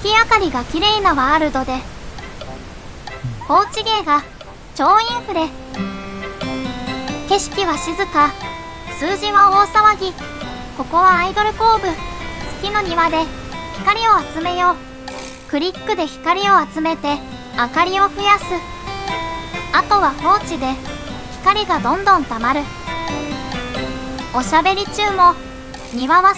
月明かりが綺麗なワールドで、高知芸が超インフレ。景色は静か、数字は大騒ぎ。ここはアイドル工部。月の庭で光を集めよう。クリックで光を集めて明かりを増やす。あとは放置で光がどんどんたまる。おしゃべり中も庭は